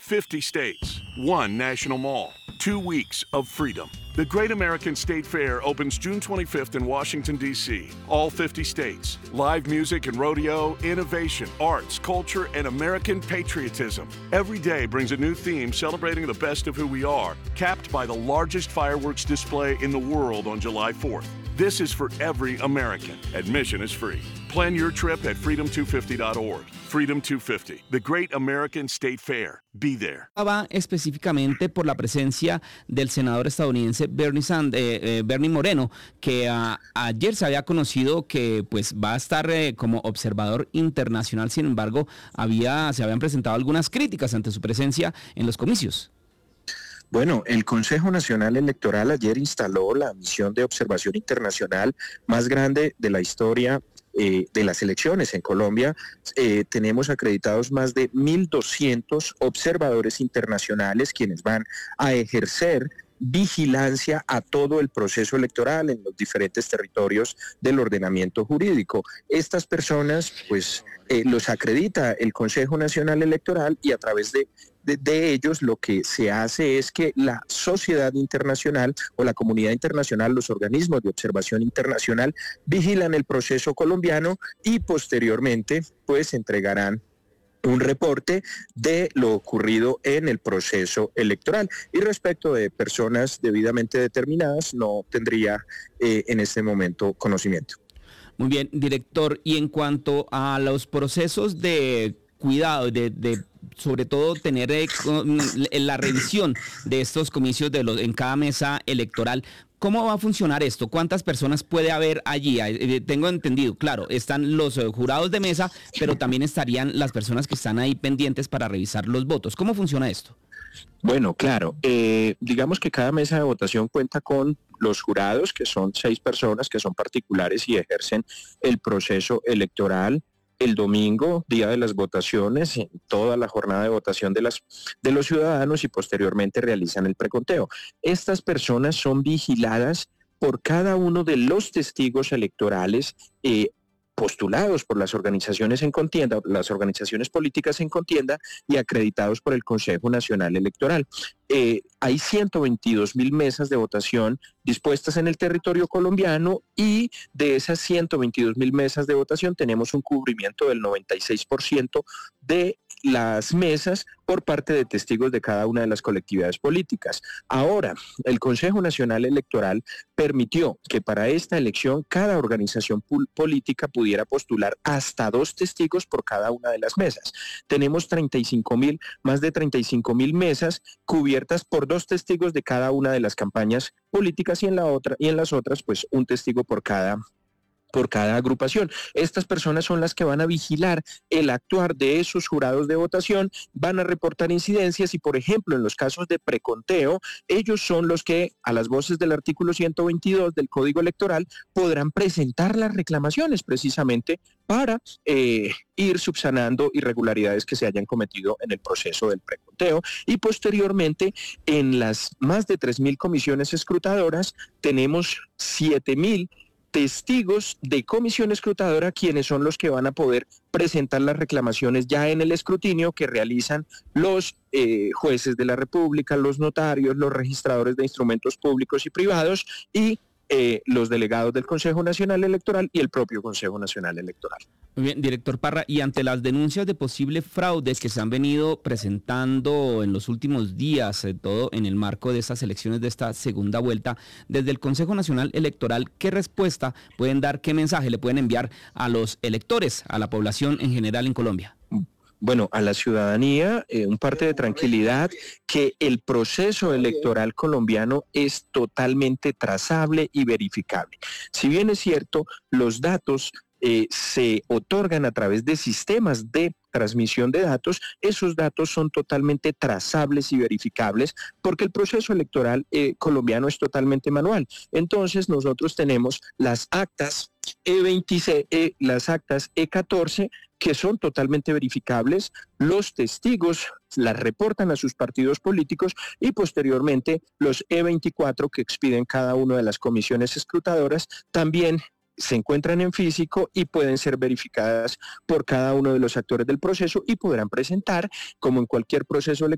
50 states, one national mall, 2 weeks of freedom. The Great American State Fair opens June 25th in Washington, D.C. All 50 states. Live music and rodeo, innovation, arts, culture, and American patriotism. Every day brings a new theme celebrating the best of who we are, capped by the largest fireworks display in the world on July 4th. This is for every American. Admission is free. Plan your trip at freedom250.org. Freedom 250, the Great American State Fair. Be there. Va específicamente por la presencia del senador estadounidense Bernie Moreno, que ayer se había conocido que pues va a estar como observador internacional. Sin embargo, se habían presentado algunas críticas ante su presencia en los comicios. Bueno, el Consejo Nacional Electoral ayer instaló la misión de observación internacional más grande de la historia de las elecciones en Colombia. Tenemos acreditados más de 1.200 observadores internacionales quienes van a ejercer vigilancia a todo el proceso electoral en los diferentes territorios del ordenamiento jurídico. Estas personas, pues, los acredita el Consejo Nacional Electoral y a través de ellos lo que se hace es que la sociedad internacional o la comunidad internacional, los organismos de observación internacional, vigilan el proceso colombiano y posteriormente, pues, entregarán un reporte de lo ocurrido en el proceso electoral. Y respecto de personas debidamente determinadas, no tendría en este momento conocimiento. Muy bien, director. Y en cuanto a los procesos de cuidado, sobre todo tener la revisión de estos comicios en cada mesa electoral, ¿cómo va a funcionar esto? ¿Cuántas personas puede haber allí? Tengo entendido, claro, están los jurados de mesa, pero también estarían las personas que están ahí pendientes para revisar los votos. ¿Cómo funciona esto? Bueno, claro, digamos que cada mesa de votación cuenta con los jurados, que son 6 personas que son particulares y ejercen el proceso electoral. El domingo, día de las votaciones, toda la jornada de votación de los ciudadanos y posteriormente realizan el preconteo. Estas personas son vigiladas por cada uno de los testigos electorales postulados por las organizaciones en contienda, las organizaciones políticas en contienda y acreditados por el Consejo Nacional Electoral. Hay 122.000 mesas de votación dispuestas en el territorio colombiano y de esas 122.000 mesas de votación tenemos un cubrimiento del 96% de las mesas por parte de testigos de cada una de las colectividades políticas. Ahora, el Consejo Nacional Electoral permitió que para esta elección cada organización política pudiera postular hasta 2 testigos por cada una de las mesas. Tenemos más de 35.000 mesas cubiertas por 2 testigos de cada una de las campañas políticas y en las otras, pues, un testigo por cada agrupación. Estas personas son las que van a vigilar el actuar de esos jurados de votación, van a reportar incidencias y, por ejemplo, en los casos de preconteo, ellos son los que, a las voces del artículo 122 del Código Electoral, podrán presentar las reclamaciones precisamente para ir subsanando irregularidades que se hayan cometido en el proceso del preconteo. Y posteriormente, en las más de 3.000 comisiones escrutadoras, tenemos 7.000 testigos de comisión escrutadora, quienes son los que van a poder presentar las reclamaciones ya en el escrutinio que realizan los jueces de la República, los notarios, los registradores de instrumentos públicos y privados y los delegados del Consejo Nacional Electoral y el propio Consejo Nacional Electoral. Muy bien, director Parra, y ante las denuncias de posibles fraudes que se han venido presentando en los últimos días, todo en el marco de estas elecciones de esta segunda vuelta, desde el Consejo Nacional Electoral, ¿qué respuesta pueden dar, qué mensaje le pueden enviar a los electores, a la población en general en Colombia? Bueno, a la ciudadanía, un parte de tranquilidad, que el proceso electoral colombiano es totalmente trazable y verificable. Si bien es cierto, los datos se otorgan a través de sistemas de transmisión de datos, esos datos son totalmente trazables y verificables porque el proceso electoral colombiano es totalmente manual. Entonces nosotros tenemos las actas E26, las actas E14, que son totalmente verificables, los testigos las reportan a sus partidos políticos y posteriormente los E24 que expiden cada una de las comisiones escrutadoras también se encuentran en físico y pueden ser verificadas por cada uno de los actores del proceso y podrán presentar, como en cualquier proceso electoral,